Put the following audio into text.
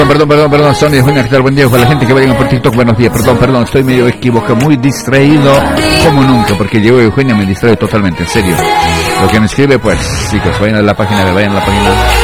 Perdón, Sonia, Eugenia, ¿qué tal? Buen día, con la gente que vayan por TikTok, buenos días, perdón, estoy medio equivocado, muy distraído, como nunca, porque llegó Eugenia, me distrae totalmente, en serio. Lo que me escribe, pues, chicos, vayan a la página.